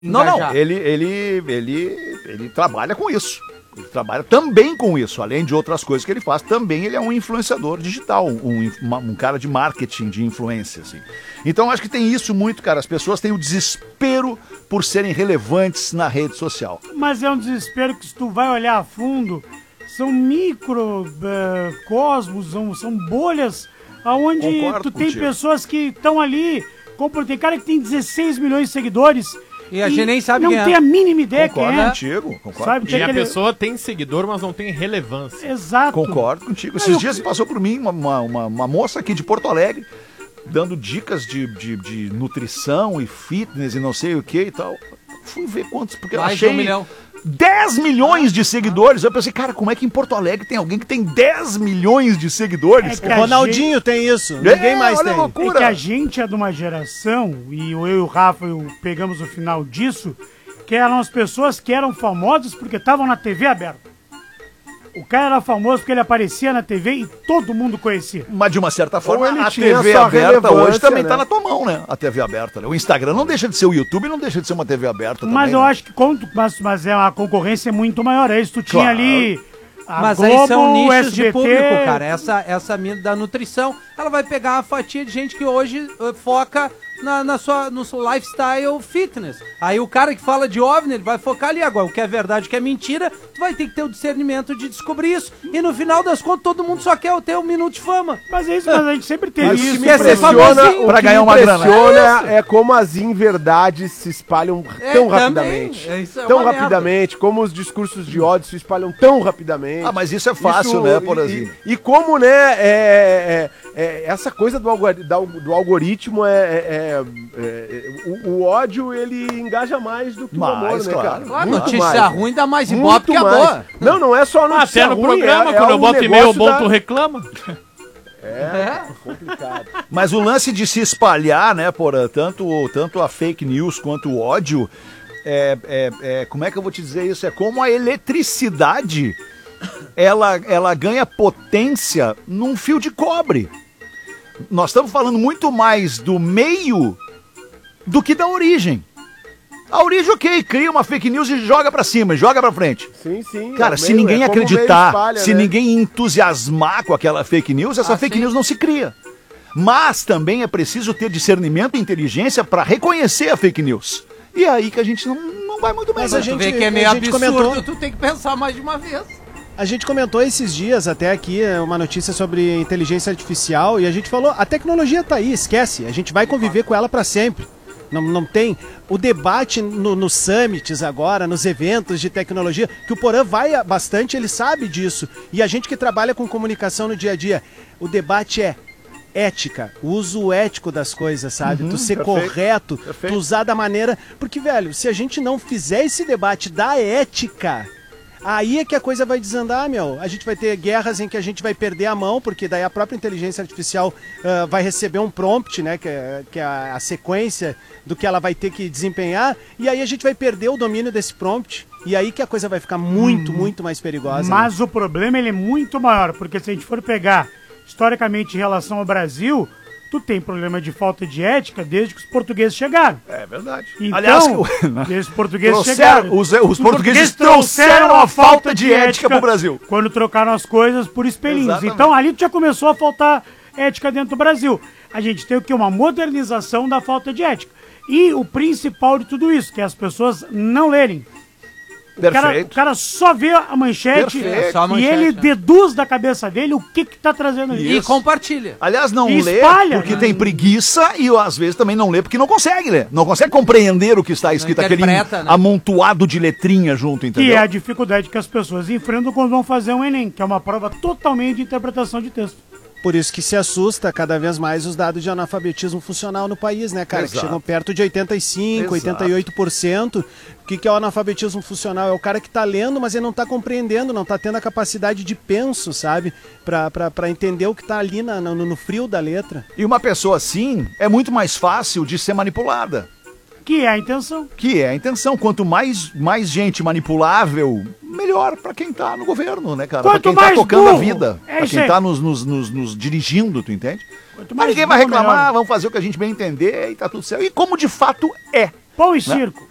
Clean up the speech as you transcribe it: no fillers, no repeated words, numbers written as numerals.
Não, ele trabalha com isso. Ele trabalha também com isso, além de outras coisas que ele faz, também ele é um influenciador digital, um cara de marketing, de influência, assim. Então acho que tem isso muito, cara, as pessoas têm o desespero por serem relevantes na rede social. Mas é um desespero que se tu vai olhar a fundo, são microcosmos, são bolhas onde tu tem pessoas que estão ali, tem cara que tem 16 milhões de seguidores. E a gente nem sabe quem é. Não tem a mínima ideia quem é. Concordo. Sabe, e a pessoa tem seguidor, mas não tem relevância. Exato. Concordo contigo. Esses dias passou por mim uma moça aqui de Porto Alegre, dando dicas de nutrição e fitness e não sei o que e tal. Fui ver quantos, porque eu achei 1 milhão. 10 milhões de seguidores. Eu pensei, cara, como é que em Porto Alegre tem alguém que tem 10 milhões de seguidores? O Ronaldinho tem isso, ninguém mais tem. É que a gente é de uma geração, e eu e o Rafa pegamos o final disso, que eram as pessoas que eram famosas porque estavam na TV aberta. O cara era famoso porque ele aparecia na TV e todo mundo conhecia. Mas de uma certa forma, a TV aberta hoje também tá na tua mão, né? A TV aberta. Né? O Instagram não deixa de ser o YouTube, não deixa de ser uma TV aberta também. Mas eu acho que mas a concorrência é muito maior. É isso, tu tinha ali Mas Globo, aí são nichos SBT... de público, cara. Essa mina da nutrição, ela vai pegar uma fatia de gente que hoje foca no seu lifestyle fitness. Aí o cara que fala de OVNI, ele vai focar ali agora. O que é verdade, o que é mentira, tu vai ter que ter o discernimento de descobrir isso. E no final das contas, todo mundo só quer ter 1 minuto de fama. Mas é isso, mas a gente sempre teve isso. O que me impressiona, pra ganhar uma grana. É como as inverdades se espalham tão rapidamente. Tão rapidamente, como os discursos de ódio se espalham tão rapidamente. Ah, mas isso é fácil, né, por assim. E como, né, essa coisa do algoritmo o ódio, ele engaja mais do que o amor, né, cara? Claro, notícia ruim dá mais ibope que a boa. Não é só notícia ruim. Até no ruim, programa, quando eu boto e-mail bom, tu reclama. É complicado. Mas o lance de se espalhar, né, tanto a fake news quanto o ódio, como é que eu vou te dizer isso? É como a eletricidade, ela ganha potência num fio de cobre. Nós estamos falando muito mais do meio do que da origem. A origem, ok, cria uma fake news e joga pra cima, joga pra frente. Sim. Cara, se ninguém acreditar, se ninguém entusiasmar com aquela fake news, essa fake news não se cria. Mas também é preciso ter discernimento e inteligência pra reconhecer a fake news. E é aí que a gente não vai muito bem. Mas a gente vê que é meio absurdo, tu tem que pensar mais de uma vez. A gente comentou esses dias até aqui uma notícia sobre inteligência artificial e a gente falou, a tecnologia tá aí, esquece, a gente vai conviver com ela para sempre. Não tem o debate nos summits agora, nos eventos de tecnologia, que o Porã vai bastante, ele sabe disso. E a gente que trabalha com comunicação no dia a dia, o debate é ética, o uso ético das coisas, sabe? Tu ser correto, tu usar da maneira... Porque, velho, se a gente não fizer esse debate da ética... Aí é que a coisa vai desandar, meu. A gente vai ter guerras em que a gente vai perder a mão, porque daí a própria inteligência artificial vai receber um prompt, né? Que é a sequência do que ela vai ter que desempenhar. E aí a gente vai perder o domínio desse prompt. E aí que a coisa vai ficar muito mais perigosa. Mas o problema ele é muito maior, porque se a gente for pegar historicamente em relação ao Brasil... Tu tem problema de falta de ética desde que os portugueses chegaram. É verdade. Então, aliás, desde os portugueses chegaram. Os portugueses trouxeram a falta de ética pro Brasil. Quando trocaram as coisas por espelhinhos. Exatamente. Então ali já começou a faltar ética dentro do Brasil. A gente tem o que? Uma modernização da falta de ética. E o principal de tudo isso, que é as pessoas não lerem. O cara só vê a manchete e ele deduz da cabeça dele o que tá trazendo ali. E compartilha. Aliás, não lê porque tem preguiça e às vezes também não lê porque não consegue ler. Não consegue compreender o que está escrito, aquele amontoado de letrinha junto, entendeu? Que é a dificuldade que as pessoas enfrentam quando vão fazer um Enem, que é uma prova totalmente de interpretação de texto. Por isso que se assusta cada vez mais os dados de analfabetismo funcional no país, né, cara? Exato. Que chegam perto de 85%, 88%. O que é o analfabetismo funcional? É o cara que tá lendo, mas ele não tá compreendendo, não tá tendo a capacidade de penso, sabe? Pra entender o que tá ali no frio da letra. E uma pessoa assim é muito mais fácil de ser manipulada. Que é a intenção. Que é a intenção. Quanto mais gente manipulável, melhor pra quem tá no governo, né, cara? Quanto pra quem tá tocando burro, a vida. Pra quem tá nos dirigindo, tu entende? Mas ninguém vai reclamar, vamos fazer o que a gente bem entender e tá tudo certo. E como de fato é. Pão e circo.